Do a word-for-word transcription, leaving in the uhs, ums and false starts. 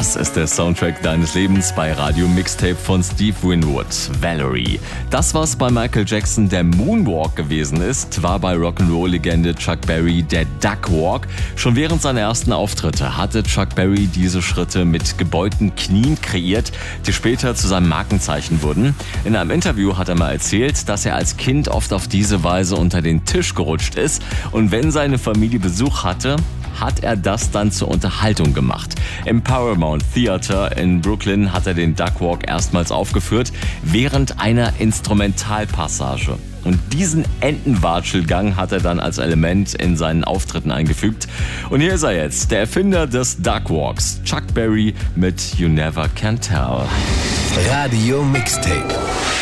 Das ist der Soundtrack deines Lebens bei Radio Mixtape von Steve Winwood, Valerie. Das, was bei Michael Jackson der Moonwalk gewesen ist, war bei Rock'n'Roll-Legende Chuck Berry der Duckwalk. Schon während seiner ersten Auftritte hatte Chuck Berry diese Schritte mit gebeugten Knien kreiert, die später zu seinem Markenzeichen wurden. In einem Interview hat er mal erzählt, dass er als Kind oft auf diese Weise unter den Tisch gerutscht ist und wenn seine Familie Besuch hatte, hat er das dann zur Unterhaltung gemacht. Im Paramount Theater in Brooklyn hat er den Duckwalk erstmals aufgeführt, während einer Instrumentalpassage. Und diesen Entenwatschelgang hat er dann als Element in seinen Auftritten eingefügt. Und hier ist er jetzt, der Erfinder des Duckwalks, Chuck Berry mit You Never Can Tell. Radio Mixtape.